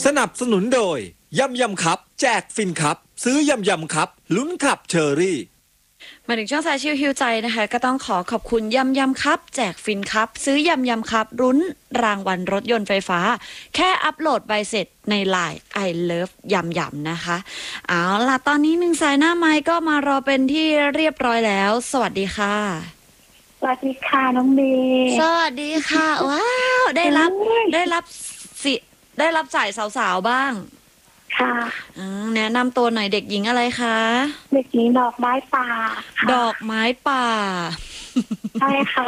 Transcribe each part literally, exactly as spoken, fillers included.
นับสนุนโดยยำยำครับแจกฟินครับซื้อยำยำครับลุ้นขับเชอรี่มาถึงช่วงสายชิวฮิวใจนะคะก็ต้องขอขอบคุณยำยำครับแจกฟินครับซื้อยำยำครับรุ้นรางวัลรถยนต์ไฟฟ้าแค่อัปโหลดใบเสร็จใน ไลน์ I Love ยำยำนะคะเอาล่ะตอนนี้หนึ่งสายหน้าไม้ก็มารอเป็นที่เรียบร้อยแล้วสวัสดีค่ะสวัสดีค่ะน้องเมย์สวัสดีค่ะว้าวได้รับได้รับสิได้รับสายสาวๆบ้างค่ะแนะนำตัวหน่อยเด็กหญิงอะไรคะเด็กหญิงดอกไม้ป่าดอกไม้ป่าใช่ค่ะ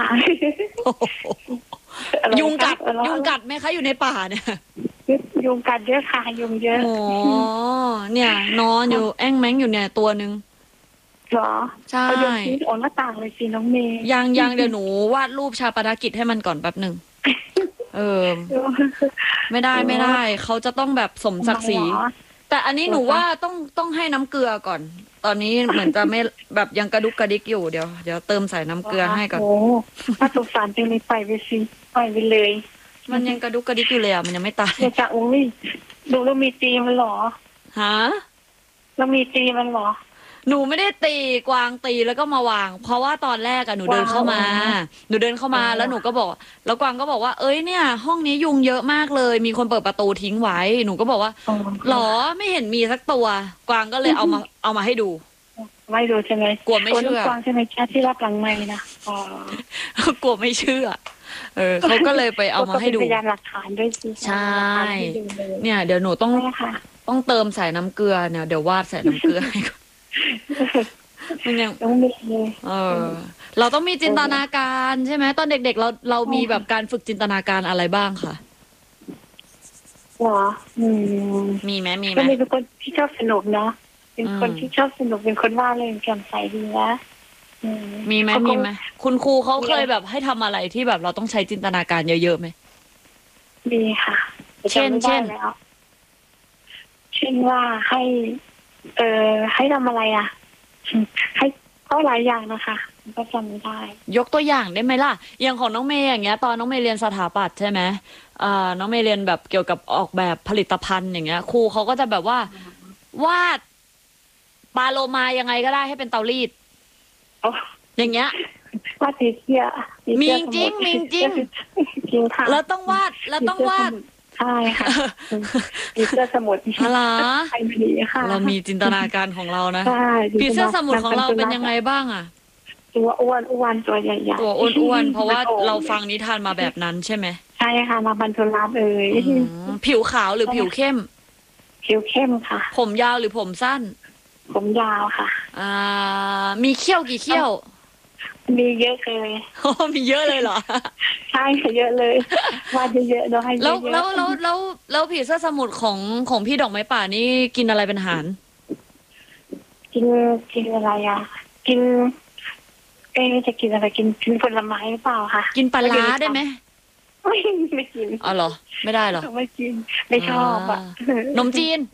ยุงกัดยุงกัดไหมคะอยู่ในป่าเนี่ยยุงกัดเยอะค่ะยุงเยอะโอ้เนี่ยนอนอยู่แอ้งแม้งอยู่เนี่ยตัวนึงเหรอใช่เขาโยนทิ้งออกหน้าต่างเลยสิน้องเมย์ยังยังเดี๋ยวหนูวาดรูปชาปนกิจให้มันก่อนแป๊บหนึ่งเออไม่ได้ไม่ได้เขาจะต้องแบบสมศักดิ์ศรีแต่อันนี้หนูว่าต้องต้องให้น้ำเกลือก่อนตอนนี้เหมือนจะไม่แบบยังกระดุกกระดิกอยู่เดี๋ยวเดี๋ยวเติมใส่น้ำเกลือให้ก่อนโอ้ถ้าสงสารจังเลยไปไปสิไปไปเลยมันยังกระดุกกระดิกอยู่เลยอ่ะมันยังไม่ตายจะอุ้ยดูแล้วมีตีมันหรอฮะแล้วมีตีมันหรอหนูไม่ได้ตีกวางตีแล้วก็มาวางเพราะว่าตอนแรกอะหนูเดินเข้ามาหนูเดินเข้ามาแล้วหนูก็บอกแล้วกวางก็บอกว่าเอ้ยเนี่ยห้องนี้ยุงเยอะมากเลยมีคนเปิดประตูทิ้งไว้หนูก็บอกว่าหรอไม่เห็นมีสักตัวกวางก็เลยเอามาเอามาให้ดูไม่ดูใช่ไหมกลัวไม่เชื่อกวางใช่ไหมแค่ที่รับหลังไม่นะอ๋อกลัวไม่เชื่อเออเขาก็เลยไปเอามาให้ดูพยานหลักฐานด้วยสิใช่เนี่ยเดี๋ยวหนูต้องต้องเติมใส่น้ำเกลือเนี่ยเดี๋ยววาดใส่น้ำเกลือให้ก่อนมันยังต้องมีเออเราต้องมีจินตนาการใช่ไหมตอนเด็กๆเราเรามีแบบการฝึกจินตนาการอะไรบ้างค่ะหรออืมมีไหมมีไหมก็มีเป็นคนที่ชอบสนุกเนาะเป็นคนที่ชอบสนุกเป็นคนว่าเล่นแจ่มใสดีนะมีไหมมีไหมคุณครูเขาเคยแบบให้ทำอะไรที่แบบเราต้องใช้จินตนาการเยอะๆไหมมีค่ะเช่นเช่นเช่นว่าให้ เออให้ทำอะไรอ่ะให้ก็หลายอย่างนะคะก็จำไม่ได้ยกตัวอย่างได้ไหมล่ะอย่างของน้องเมย์อย่างเงี้ยตอนน้องเมย์เรียนสถาปัตย์ใช่ไหมอ่าน้องเมย์เรียนแบบเกี่ยวกับออกแบบผลิตภัณฑ์อย่างเงี้ยครูเขาก็จะแบบว่าวาดปลาโลมายังไงก็ได้ให้เป็นเตารีดอย่างเงี้ยวาดสีเขียวมีจริงมีจริงจริงค่ะแล้วต้องวาดแล้วต้องวาดใช่ค่ะผีเสื้อสมุทรอะไรไอ้ดีค่ะเรามีจินตนาการของเรานะใช่ผีเสื้อสมุทรของเราเป็นยังไงบ้างอ่ะตัวอ้วนอ้วนตัวใหญ่ๆตัวอ้วนๆเพราะว่าเราฟังนิทานมาแบบนั้นใช่ไหมใช่ค่ะมาบรรทุรัตเอ่ยผิวขาวหรือผิวเข้มผิวเข้มค่ะผมยาวหรือผมสั้นผมยาวค่ะอ่ามีเขี้ยวกี่เขี้ยวมีเยอะเลยโอ้มีเยอะเลยเหรอใช่เยอะเลยวาดเยอะๆเนาะให้เยอะๆแล้วแล้วแล้วแล้วผีเสื้อสมุทรของของพี่ดอกไม้ป่านี่กินอะไรเป็นอาหารกินกินอะไรอ่ะกินเอ๊จะกินอะไรกินกินผลไม้หรือเปล่าคะกินปลาร้าได้ไหมไม่ไม่กินอ๋อเหรอไม่ได้เหรอไม่กินไม่ชอบอ่ะนมจีน